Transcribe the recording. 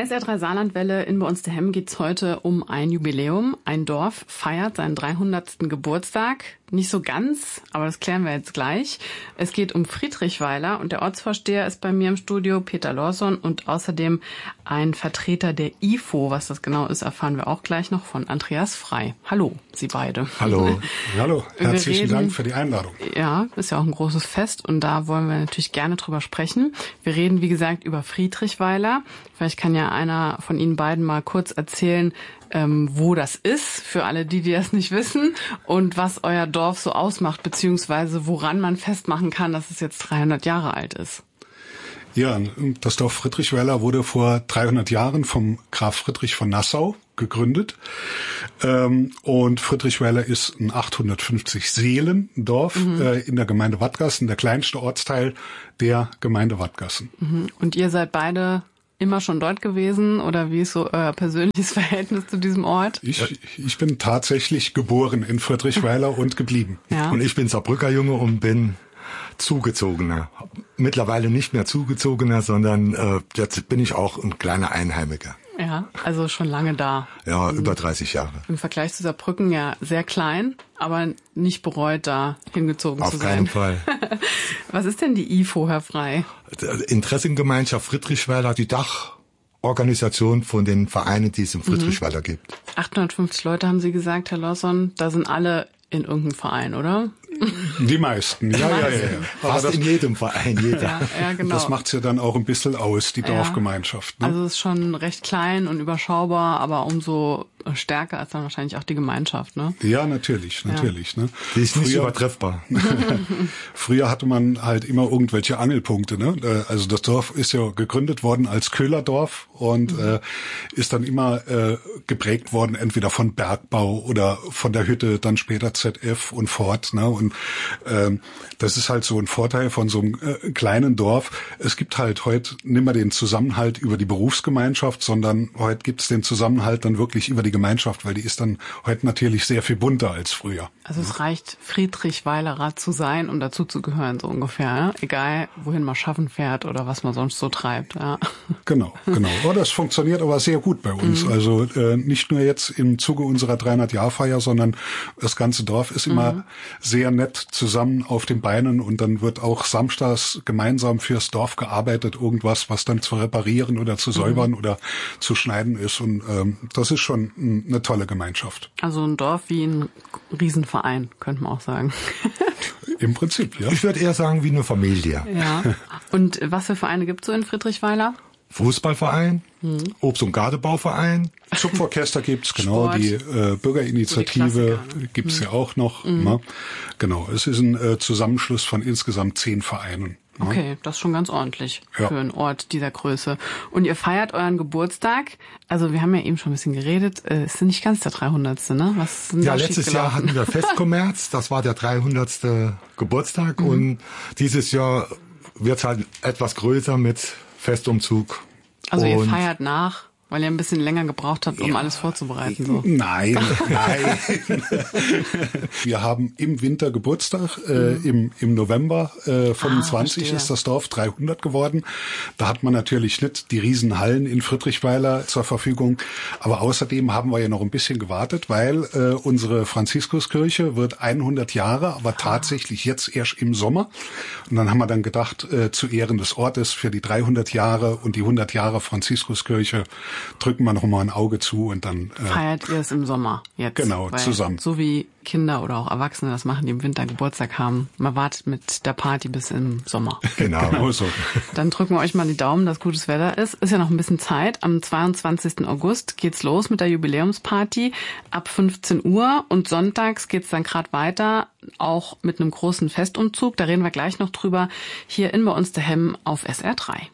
SR3 Saarlandwelle in Bei uns daheim geht's heute um ein Jubiläum. Ein Dorf feiert seinen 300. Geburtstag. Nicht so ganz, aber das klären wir jetzt gleich. Es geht um Friedrichweiler und der Ortsvorsteher ist bei mir im Studio, Peter Lawson, und außerdem ein Vertreter der IFO. Was das genau ist, erfahren wir auch gleich noch von Andreas Frei. Hallo, Sie beide. Hallo. Hallo, herzlichen Dank für die Einladung. Ja, ist ja auch ein großes Fest und da wollen wir natürlich gerne drüber sprechen. Wir reden, wie gesagt, über Friedrichweiler. Vielleicht kann ja einer von Ihnen beiden mal kurz erzählen, wo das ist, für alle die das nicht wissen, und was euer Dorf so ausmacht, beziehungsweise woran man festmachen kann, dass es jetzt 300 Jahre alt ist. Ja, das Dorf Friedrichweiler wurde vor 300 Jahren vom Graf Friedrich von Nassau gegründet. Und Friedrichweiler ist ein 850 Seelendorf in der Gemeinde Wattgassen, der kleinste Ortsteil der Gemeinde Wattgassen. Und ihr seid beide immer schon dort gewesen, oder wie ist so euer persönliches Verhältnis zu diesem Ort? Ich bin tatsächlich geboren in Friedrichweiler und geblieben. Ja. Und ich bin Saarbrücker Junge und bin Zugezogener. Mittlerweile nicht mehr Zugezogener, sondern jetzt bin ich auch ein kleiner Einheimiger. Ja, also schon lange da. Ja, über 30 Jahre. Im Vergleich zu Saarbrücken ja sehr klein, aber nicht bereut, da hingezogen zu sein. Auf keinen Fall. Was ist denn die IFO, Herr Frei? Interessengemeinschaft Friedrichweiler, die Dachorganisation von den Vereinen, die es in Friedrichweiler gibt. 850 Leute haben Sie gesagt, Herr Lawson. Da sind alle in irgendeinem Verein, oder? Die meisten, ja. Fast in jedem Verein, jeder. Ja, genau. Das macht's ja dann auch ein bisschen aus, die Dorfgemeinschaft. Ne? Also es ist schon recht klein und überschaubar, aber umso stärker ist dann wahrscheinlich auch die Gemeinschaft, ne? Ja, natürlich. Ne? Die ist nicht übertreffbar. Früher hatte man halt immer irgendwelche Angelpunkte, ne? Also das Dorf ist ja gegründet worden als Köhlerdorf und ist dann immer geprägt worden, entweder von Bergbau oder von der Hütte, dann später ZF und Fort, ne? Und das ist halt so ein Vorteil von so einem kleinen Dorf. Es gibt halt heute nicht mehr den Zusammenhalt über die Berufsgemeinschaft, sondern heute gibt's den Zusammenhalt dann wirklich über die Gemeinschaft, weil die ist dann heute natürlich sehr viel bunter als früher. Also es reicht, Friedrichweilerer zu sein, um dazu zu gehören, so ungefähr, ja? Egal, wohin man schaffen fährt oder was man sonst so treibt. Ja. Genau. Oh, das funktioniert aber sehr gut bei uns. Also nicht nur jetzt im Zuge unserer 300-Jahr-Feier, sondern das ganze Dorf ist immer sehr nett zusammen auf den Beinen und dann wird auch samstags gemeinsam fürs Dorf gearbeitet, irgendwas, was dann zu reparieren oder zu säubern oder zu schneiden ist, und das ist schon eine tolle Gemeinschaft. Also ein Dorf wie ein Riesenverein, könnte man auch sagen. Im Prinzip, ja. Ich würde eher sagen wie eine Familie. Ja. Und was für Vereine gibt's so in Friedrichweiler? Fußballverein, Obst- und Gardebauverein. Zupforchester gibt's, genau. Sport. Die Bürgerinitiative Die gibt's ja auch noch. Ne? Genau, es ist ein Zusammenschluss von insgesamt 10 Vereinen. Ne? Okay, das ist schon ganz ordentlich für einen Ort dieser Größe. Und ihr feiert euren Geburtstag. Also wir haben ja eben schon ein bisschen geredet. Es ist nicht ganz der 300. Ne? Was ist ja, letztes Jahr hatten wir Festkommerz. Das war der 300. Geburtstag. Und dieses Jahr wird's halt etwas größer mit Festumzug. Also ihr feiert nach, weil ihr ein bisschen länger gebraucht habt, um alles vorzubereiten. So. Nein. Wir haben im Winter Geburtstag, im November 25 ist das Dorf 300 geworden. Da hat man natürlich nicht die Riesenhallen in Friedrichweiler zur Verfügung, aber außerdem haben wir ja noch ein bisschen gewartet, weil unsere Franziskuskirche wird 100 Jahre, aber tatsächlich jetzt erst im Sommer. Und dann haben wir dann gedacht, zu Ehren des Ortes für die 300 Jahre und die 100 Jahre Franziskuskirche drücken wir noch mal ein Auge zu und dann feiert ihr es im Sommer jetzt. Genau, zusammen. So wie Kinder oder auch Erwachsene das machen, die im Winter Geburtstag haben. Man wartet mit der Party bis im Sommer. Genau so. Dann drücken wir euch mal die Daumen, dass gutes Wetter ist. Ist ja noch ein bisschen Zeit. Am 22. August geht's los mit der Jubiläumsparty ab 15 Uhr und sonntags geht's dann gerade weiter, auch mit einem großen Festumzug. Da reden wir gleich noch drüber. Hier in Bei uns daheim auf SR3.